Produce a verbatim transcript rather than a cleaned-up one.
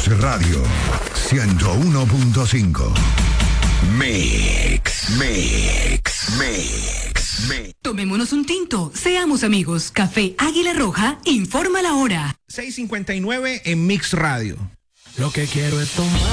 Mix Radio ciento uno punto cinco. Mix, Mix, Mix, Mix. Tomémonos un tinto, seamos amigos. Café Águila Roja informa la hora. seis cincuenta y nueve en Mix Radio. Lo que quiero es tomar.